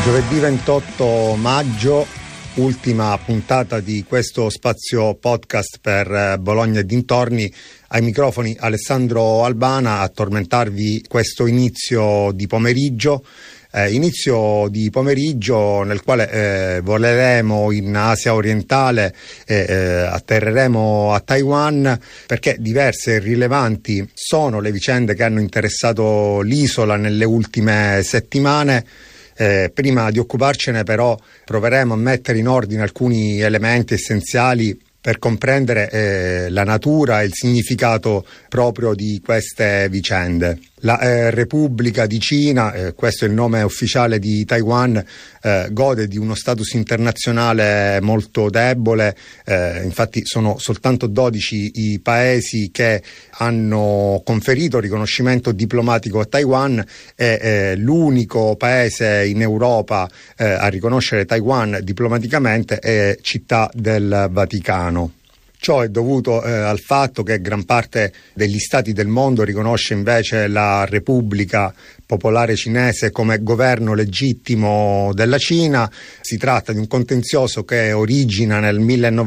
Giovedì 28 maggio, ultima puntata di questo spazio podcast per Bologna e dintorni. Ai microfoni Alessandro Albana a tormentarvi questo inizio di pomeriggio. Nel quale voleremo in Asia orientale, atterreremo a Taiwan, perché diverse e rilevanti sono le vicende che hanno interessato l'isola nelle ultime settimane. Prima di occuparcene però proveremo a mettere in ordine alcuni elementi essenziali per comprendere la natura e il significato proprio di queste vicende. La Repubblica di Cina, questo è il nome ufficiale di Taiwan, gode di uno status internazionale molto debole. Infatti sono soltanto 12 i paesi che hanno conferito riconoscimento diplomatico a Taiwan, e l'unico paese in Europa a riconoscere Taiwan diplomaticamente è Città del Vaticano. Ciò è dovuto al fatto che gran parte degli stati del mondo riconosce invece la Repubblica Popolare Cinese come governo legittimo della Cina. Si tratta di un contenzioso che origina nel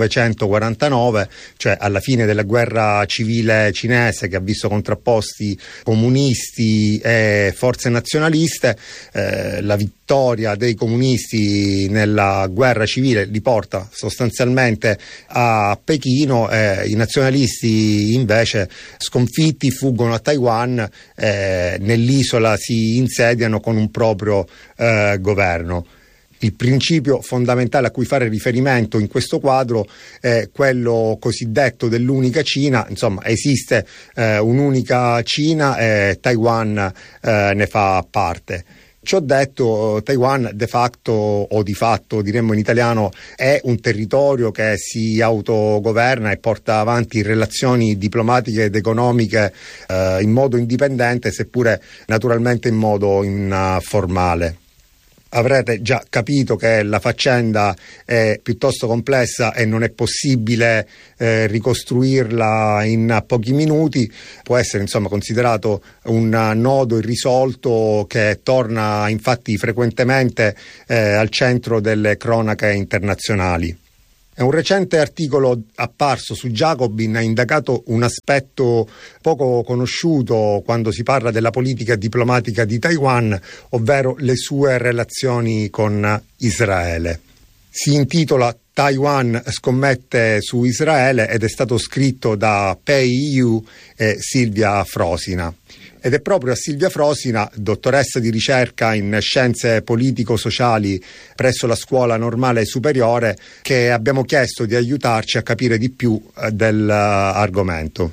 1949, cioè alla fine della guerra civile cinese, che ha visto contrapposti comunisti e forze nazionaliste. La vittoria dei comunisti nella guerra civile li porta sostanzialmente a Pechino. I nazionalisti invece, sconfitti, fuggono a Taiwan, nell'isola si insediano con un proprio governo. Il principio fondamentale a cui fare riferimento in questo quadro è quello cosiddetto dell'unica Cina. Insomma, esiste un'unica Cina e Taiwan ne fa parte. Ciò detto, Taiwan de facto o di fatto, diremmo in italiano, è un territorio che si autogoverna e porta avanti relazioni diplomatiche ed economiche in modo indipendente, seppure naturalmente in modo informale. Avrete già capito che la faccenda è piuttosto complessa e non è possibile ricostruirla in pochi minuti. Può essere insomma considerato un nodo irrisolto che torna infatti frequentemente al centro delle cronache internazionali. Un recente articolo apparso su Jacobin ha indagato un aspetto poco conosciuto quando si parla della politica diplomatica di Taiwan, ovvero le sue relazioni con Israele. Si intitola Taiwan scommette su Israele ed è stato scritto da Pei Yu e Silvia Frosina. Ed è proprio a Silvia Frosina, dottoressa di ricerca in scienze politico-sociali presso la Scuola Normale Superiore, che abbiamo chiesto di aiutarci a capire di più dell'argomento.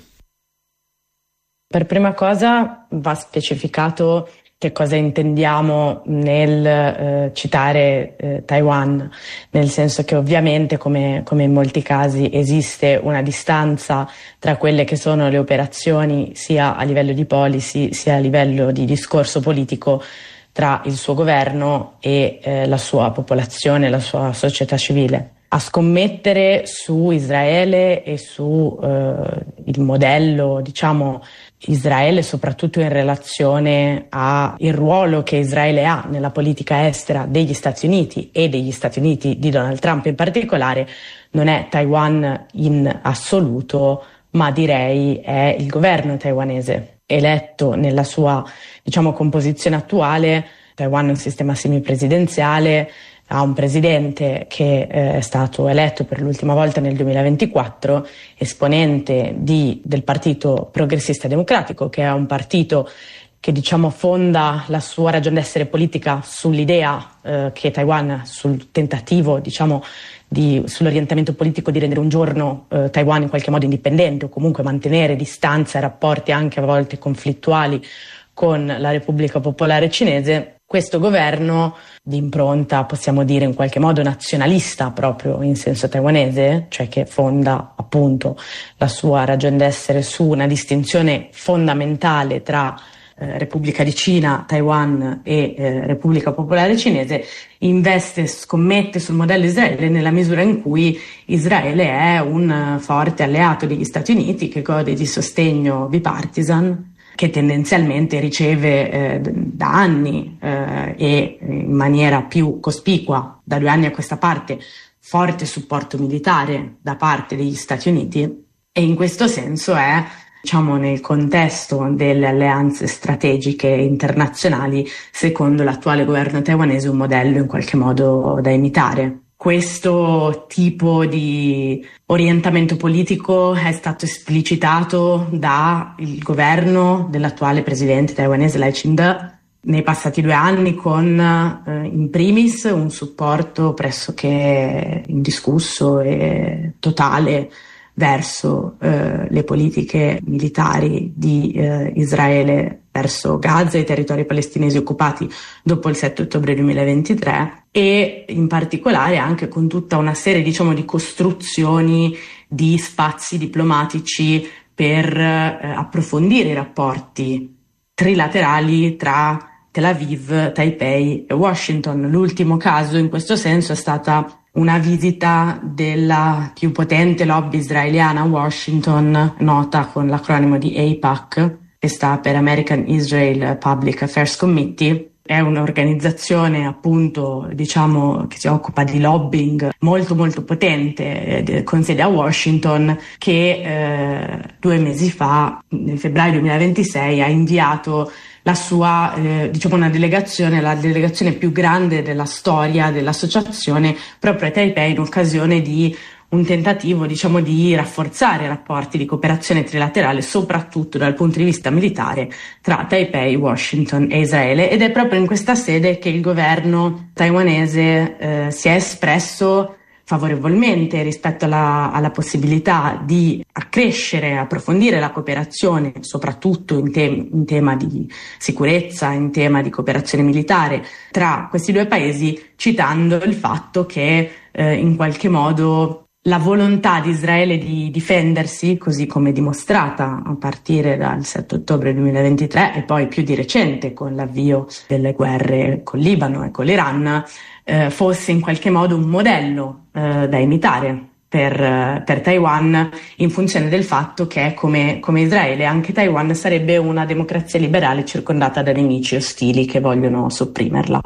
Per prima cosa va specificato che cosa intendiamo nel citare Taiwan, nel senso che ovviamente come in molti casi esiste una distanza tra quelle che sono le operazioni sia a livello di policy sia a livello di discorso politico tra il suo governo e la sua popolazione, la sua società civile. A scommettere su Israele e su il modello, diciamo, Israele, soprattutto in relazione al ruolo che Israele ha nella politica estera degli Stati Uniti e degli Stati Uniti di Donald Trump in particolare, non è Taiwan in assoluto, ma direi è il governo taiwanese eletto nella sua, diciamo, composizione attuale. Taiwan è un sistema semipresidenziale, ha un presidente che è stato eletto per l'ultima volta nel 2024, esponente del Partito Progressista Democratico, che è un partito che, diciamo, fonda la sua ragione d'essere politica sull'idea che Taiwan, sul tentativo, diciamo, sull'orientamento politico di rendere un giorno Taiwan in qualche modo indipendente, o comunque mantenere distanza e rapporti anche a volte conflittuali con la Repubblica Popolare Cinese. Questo governo di impronta, possiamo dire in qualche modo nazionalista proprio in senso taiwanese, cioè che fonda appunto la sua ragione d'essere su una distinzione fondamentale tra Repubblica di Cina, Taiwan e Repubblica Popolare Cinese, scommette sul modello Israele nella misura in cui Israele è un forte alleato degli Stati Uniti che gode di sostegno bipartisan che tendenzialmente riceve da anni e in maniera più cospicua da 2 anni a questa parte forte supporto militare da parte degli Stati Uniti, e in questo senso è, diciamo, nel contesto delle alleanze strategiche internazionali, secondo l'attuale governo taiwanese, un modello in qualche modo da imitare. Questo tipo di orientamento politico è stato esplicitato dal governo dell'attuale presidente taiwanese Lai Ching-te nei passati 2 anni, con in primis un supporto pressoché indiscusso e totale verso le politiche militari di Israele verso Gaza e i territori palestinesi occupati dopo il 7 ottobre 2023, e in particolare anche con tutta una serie, diciamo, di costruzioni di spazi diplomatici per approfondire i rapporti trilaterali tra Tel Aviv, Taipei e Washington. L'ultimo caso in questo senso è stata una visita della più potente lobby israeliana a Washington, nota con l'acronimo di AIPAC, che sta per American Israel Public Affairs Committee. È un'organizzazione, appunto, diciamo, che si occupa di lobbying molto molto potente, con sede a Washington, che 2 mesi fa, nel febbraio 2026, ha inviato la sua, diciamo, una delegazione, la delegazione più grande della storia dell'associazione, proprio a Taipei, in occasione di un tentativo, diciamo, di rafforzare i rapporti di cooperazione trilaterale, soprattutto dal punto di vista militare, tra Taipei, Washington e Israele. Ed è proprio in questa sede che il governo taiwanese si è espresso favorevolmente rispetto alla possibilità di accrescere, approfondire la cooperazione, soprattutto in tema di sicurezza, in tema di cooperazione militare tra questi 2 paesi, citando il fatto che in qualche modo la volontà di Israele di difendersi, così come dimostrata a partire dal 7 ottobre 2023 e poi più di recente con l'avvio delle guerre con Libano e con l'Iran, fosse in qualche modo un modello da imitare per Taiwan, in funzione del fatto che, come Israele, anche Taiwan sarebbe una democrazia liberale circondata da nemici ostili che vogliono sopprimerla.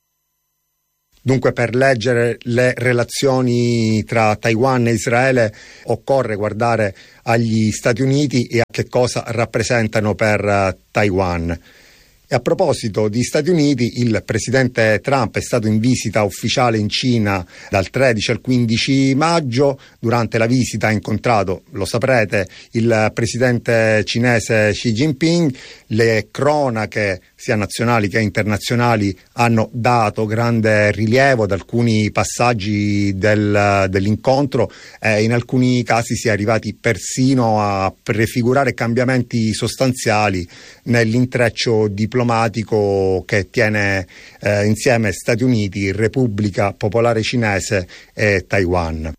Dunque, per leggere le relazioni tra Taiwan e Israele occorre guardare agli Stati Uniti e a che cosa rappresentano per Taiwan. E a proposito di Stati Uniti, il presidente Trump è stato in visita ufficiale in Cina dal 13 al 15 maggio. Durante la visita ha incontrato, lo saprete, il presidente cinese Xi Jinping. Le cronache, sia nazionali che internazionali, hanno dato grande rilievo ad alcuni passaggi dell'incontro. In alcuni casi si è arrivati persino a prefigurare cambiamenti sostanziali nell'intreccio diplomatico che tiene insieme Stati Uniti, Repubblica Popolare Cinese e Taiwan.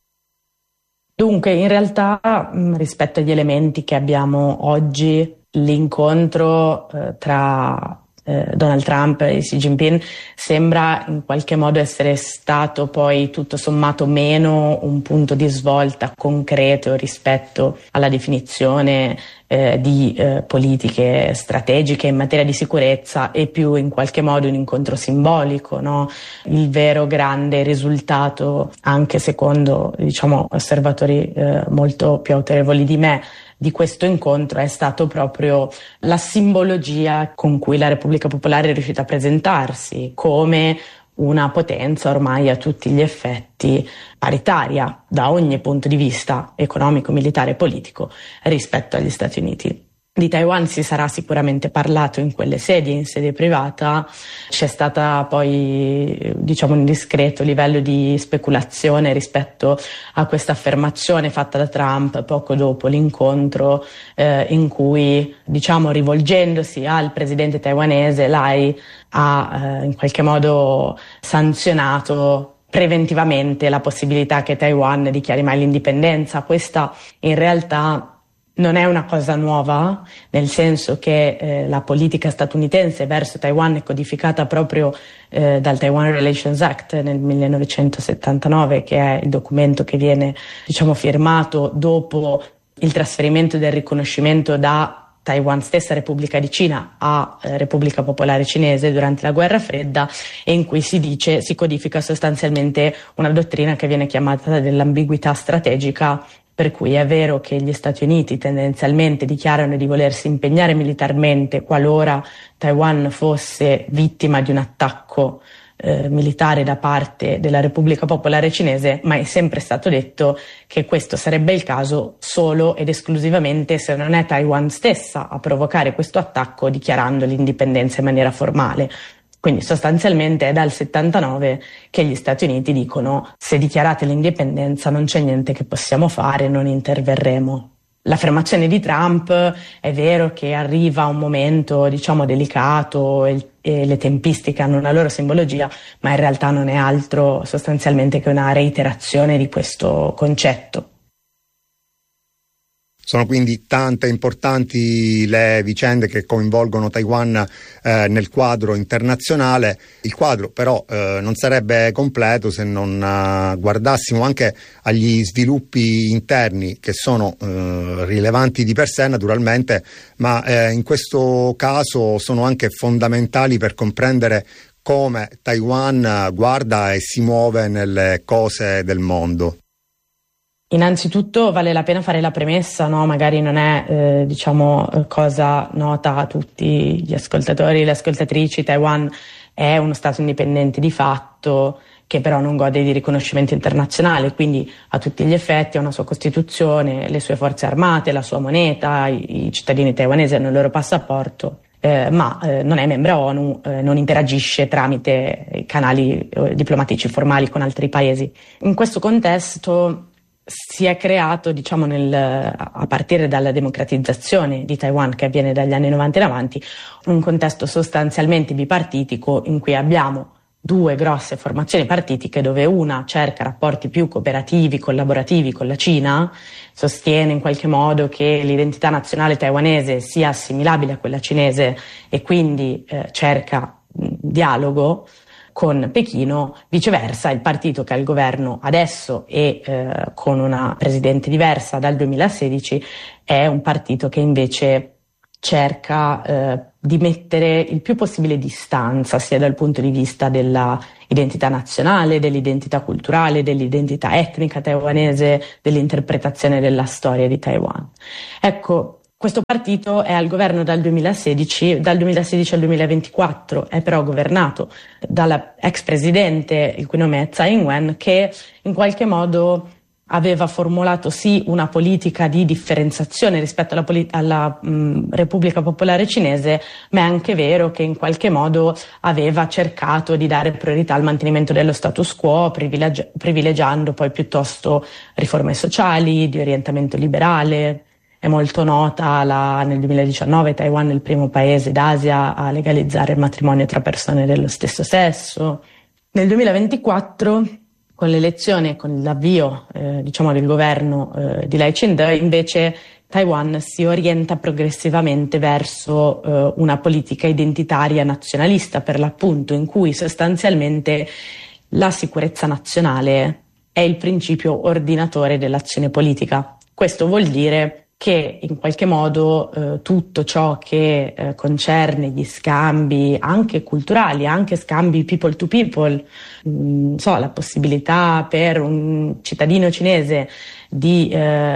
Dunque, in realtà, rispetto agli elementi che abbiamo oggi, l'incontro tra Donald Trump e Xi Jinping sembra in qualche modo essere stato poi tutto sommato meno un punto di svolta concreto rispetto alla definizione di politiche strategiche in materia di sicurezza, e più in qualche modo un incontro simbolico, no? Il vero grande risultato, anche secondo, diciamo, osservatori molto più autorevoli di me, di questo incontro è stato proprio la simbologia con cui la Repubblica Popolare è riuscita a presentarsi come una potenza ormai a tutti gli effetti paritaria da ogni punto di vista economico, militare e politico rispetto agli Stati Uniti. Di Taiwan si sarà sicuramente parlato in quelle sedi, in sede privata. C'è stata poi, diciamo, un discreto livello di speculazione rispetto a questa affermazione fatta da Trump poco dopo l'incontro, in cui, diciamo, rivolgendosi al presidente taiwanese, Lai ha in qualche modo sanzionato preventivamente la possibilità che Taiwan dichiari mai l'indipendenza. Questa in realtà non è una cosa nuova, nel senso che la politica statunitense verso Taiwan è codificata proprio dal Taiwan Relations Act nel 1979, che è il documento che viene, diciamo, firmato dopo il trasferimento del riconoscimento da Taiwan stessa Repubblica di Cina a Repubblica Popolare Cinese durante la Guerra Fredda, e in cui si codifica sostanzialmente una dottrina che viene chiamata dell'ambiguità strategica, per cui è vero che gli Stati Uniti tendenzialmente dichiarano di volersi impegnare militarmente qualora Taiwan fosse vittima di un attacco militare da parte della Repubblica Popolare Cinese, ma è sempre stato detto che questo sarebbe il caso solo ed esclusivamente se non è Taiwan stessa a provocare questo attacco dichiarando l'indipendenza in maniera formale. Quindi sostanzialmente è dal 79 che gli Stati Uniti dicono: se dichiarate l'indipendenza non c'è niente che possiamo fare, non interverremo. L'affermazione di Trump è vero che arriva a un momento, diciamo, delicato e le tempistiche hanno una loro simbologia, ma in realtà non è altro sostanzialmente che una reiterazione di questo concetto. Sono quindi tante importanti le vicende che coinvolgono Taiwan nel quadro internazionale. Il quadro però non sarebbe completo se non guardassimo anche agli sviluppi interni, che sono rilevanti di per sé naturalmente, ma in questo caso sono anche fondamentali per comprendere come Taiwan guarda e si muove nelle cose del mondo. Innanzitutto vale la pena fare la premessa, no? Magari non è cosa nota a tutti gli ascoltatori e le ascoltatrici. Taiwan è uno stato indipendente di fatto, che però non gode di riconoscimento internazionale, quindi a tutti gli effetti ha una sua costituzione, le sue forze armate, la sua moneta, i cittadini taiwanesi hanno il loro passaporto. Ma non è membro ONU, non interagisce tramite canali diplomatici formali con altri paesi. In questo contesto si è creato, a partire dalla democratizzazione di Taiwan, che avviene dagli anni 90 in avanti, un contesto sostanzialmente bipartitico in cui abbiamo due grosse formazioni partitiche, dove una cerca rapporti più cooperativi, collaborativi con la Cina, sostiene in qualche modo che l'identità nazionale taiwanese sia assimilabile a quella cinese e quindi cerca dialogo con Pechino. Viceversa, il partito che ha il governo adesso e con una presidente diversa dal 2016 è un partito che invece cerca di mettere il più possibile distanza, sia dal punto di vista della identità nazionale, dell'identità culturale, dell'identità etnica taiwanese, dell'interpretazione della storia di Taiwan. Ecco, questo partito è al governo dal 2016 al 2024, è però governato dalla ex presidente, il cui nome è Tsai Ing-wen, che in qualche modo aveva formulato sì una politica di differenziazione rispetto alla Repubblica Popolare Cinese, ma è anche vero che in qualche modo aveva cercato di dare priorità al mantenimento dello status quo, privilegiando poi piuttosto riforme sociali, di orientamento liberale. È molto nota nel 2019 Taiwan è il primo paese d'Asia a legalizzare il matrimonio tra persone dello stesso sesso. Nel 2024, con l'elezione, con l'avvio del governo di Lai Ching-te, invece Taiwan si orienta progressivamente verso una politica identitaria nazionalista, per l'appunto, in cui sostanzialmente la sicurezza nazionale è il principio ordinatore dell'azione politica. Questo vuol dire che in qualche modo tutto ciò che concerne gli scambi anche culturali, anche scambi people to people, la possibilità per un cittadino cinese di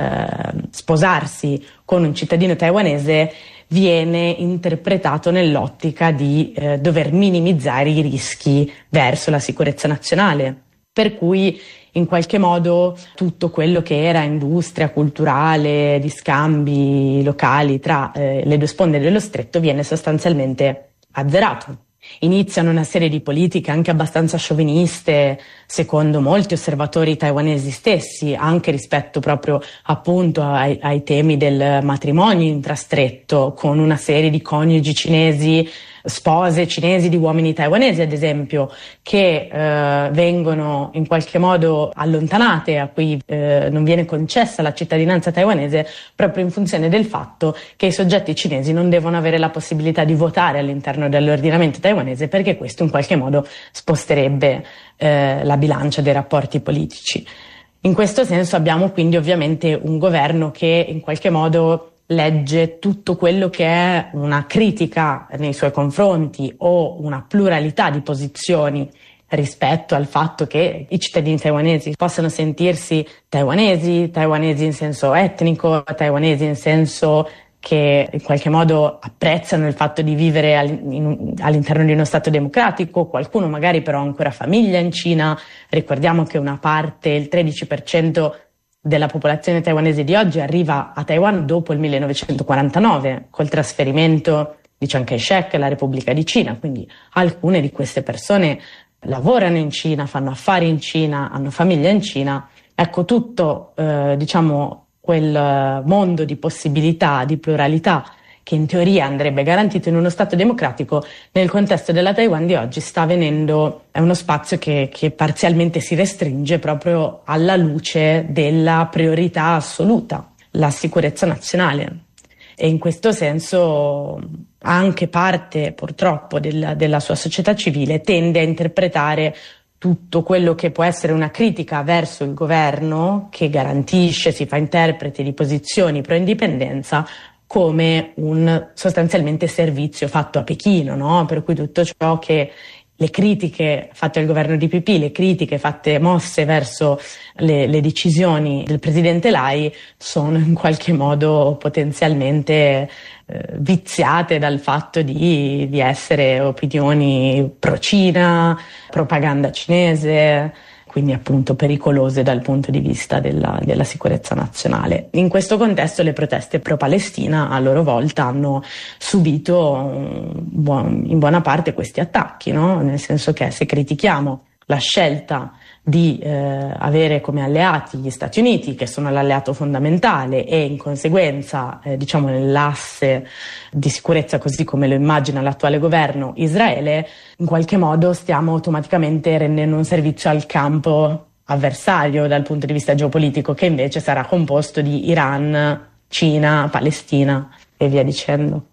sposarsi con un cittadino taiwanese viene interpretato nell'ottica di dover minimizzare i rischi verso la sicurezza nazionale. Per cui in qualche modo tutto quello che era industria culturale, di scambi locali tra le due sponde dello stretto viene sostanzialmente azzerato. Iniziano una serie di politiche anche abbastanza scioviniste, secondo molti osservatori taiwanesi stessi, anche rispetto proprio appunto ai temi del matrimonio intrastretto, con una serie di coniugi cinesi, spose cinesi di uomini taiwanesi ad esempio, che vengono in qualche modo allontanate, a cui non viene concessa la cittadinanza taiwanese proprio in funzione del fatto che i soggetti cinesi non devono avere la possibilità di votare all'interno dell'ordinamento taiwanese, perché questo in qualche modo sposterebbe la bilancia dei rapporti politici. In questo senso abbiamo quindi ovviamente un governo che in qualche modo legge tutto quello che è una critica nei suoi confronti o una pluralità di posizioni rispetto al fatto che i cittadini taiwanesi possano sentirsi taiwanesi in senso etnico, taiwanesi in senso che in qualche modo apprezzano il fatto di vivere all'interno di uno Stato democratico, qualcuno magari però ha ancora famiglia in Cina. Ricordiamo che una parte, il 13% della popolazione taiwanese di oggi arriva a Taiwan dopo il 1949, col trasferimento di Chiang Kai-shek alla Repubblica di Cina, quindi alcune di queste persone lavorano in Cina, fanno affari in Cina, hanno famiglia in Cina. Ecco, tutto quel mondo di possibilità, di pluralità che in teoria andrebbe garantito in uno Stato democratico, nel contesto della Taiwan di oggi è uno spazio che parzialmente si restringe proprio alla luce della priorità assoluta, la sicurezza nazionale. E in questo senso anche parte purtroppo della sua società civile tende a interpretare tutto quello che può essere una critica verso il governo, che garantisce, si fa interprete di posizioni pro-indipendenza, come un sostanzialmente servizio fatto a Pechino, no? Per cui tutto ciò che le critiche fatte al governo di PP, le critiche mosse verso le decisioni del presidente Lai sono in qualche modo potenzialmente viziate dal fatto di essere opinioni pro-Cina, propaganda cinese, quindi appunto pericolose dal punto di vista della sicurezza nazionale. In questo contesto le proteste pro-Palestina a loro volta hanno subito in buona parte questi attacchi, no? Nel senso che se critichiamo la scelta di avere come alleati gli Stati Uniti, che sono l'alleato fondamentale e in conseguenza nell'asse di sicurezza così come lo immagina l'attuale governo Israele, in qualche modo stiamo automaticamente rendendo un servizio al campo avversario dal punto di vista geopolitico, che invece sarà composto di Iran, Cina, Palestina e via dicendo.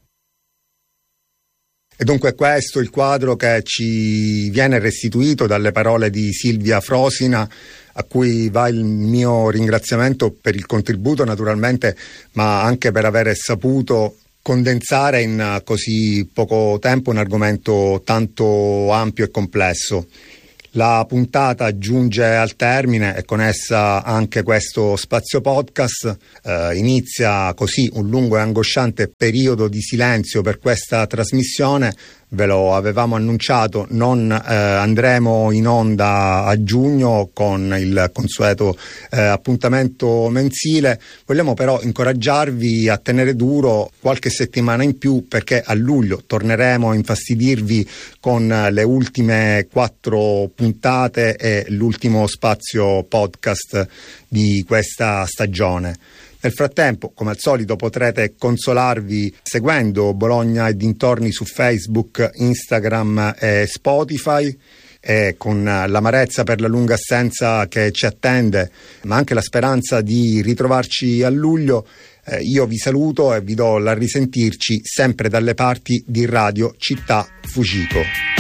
E dunque questo è il quadro che ci viene restituito dalle parole di Silvia Frosina, a cui va il mio ringraziamento per il contributo naturalmente, ma anche per aver saputo condensare in così poco tempo un argomento tanto ampio e complesso. La puntata giunge al termine e con essa anche questo spazio podcast. Inizia così un lungo e angosciante periodo di silenzio per questa trasmissione. Ve lo avevamo annunciato, non andremo in onda a giugno con il consueto appuntamento mensile. Vogliamo però incoraggiarvi a tenere duro qualche settimana in più, perché a luglio torneremo a infastidirvi con le ultime 4 puntate e l'ultimo spazio podcast di questa stagione. Nel frattempo, come al solito, potrete consolarvi seguendo Bologna e dintorni su Facebook, Instagram e Spotify, e con l'amarezza per la lunga assenza che ci attende, ma anche la speranza di ritrovarci a luglio. Io vi saluto e vi do la risentirci sempre dalle parti di Radio Città Fujiko.